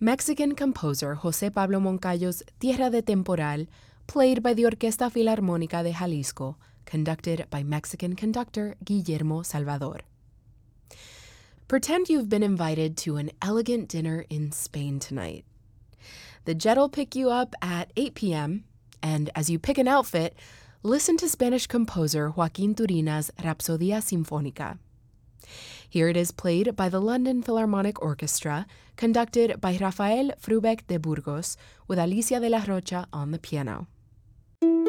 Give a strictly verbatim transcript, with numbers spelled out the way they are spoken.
Mexican composer José Pablo Moncayo's Tierra de Temporal, played by the Orquesta Filarmónica de Jalisco, conducted by Mexican conductor Guillermo Salvador. Pretend you've been invited to an elegant dinner in Spain tonight. The jet'll pick you up at eight p.m., and as you pick an outfit, listen to Spanish composer Joaquín Turina's Rapsodia Sinfónica. Here it is played by the London Philharmonic Orchestra, conducted by Rafael Frubeck de Burgos, with Alicia de la Rocha on the piano.